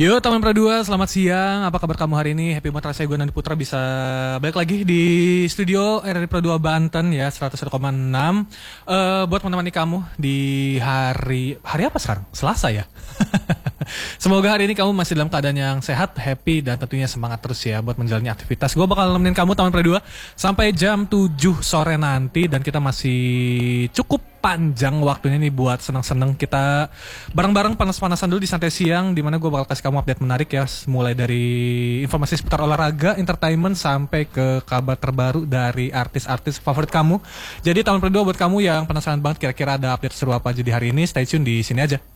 Yo teman Pradua, selamat siang. Apa kabar kamu hari ini? Happy banget rasanya gue Nandi Putra bisa balik lagi di studio RRI Pradua Banten ya 101,6. Buat menemani kamu di hari apa sekarang? Selasa ya. Semoga hari ini kamu masih dalam keadaan yang sehat, happy, dan tentunya semangat terus ya buat menjalani aktivitas. Gue bakal nemenin kamu teman Pradua sampai jam 7 sore nanti, dan kita masih cukup panjang waktunya nih buat seneng-seneng. Kita bareng-bareng panas-panasan dulu di santai siang, dimana gue bakal kasih kamu update menarik ya, mulai dari informasi seputar olahraga, entertainment, sampai ke kabar terbaru dari artis-artis favorit kamu. Jadi teman Pradua, buat kamu yang penasaran banget kira-kira ada update seru apa aja di hari ini, stay tune di sini aja.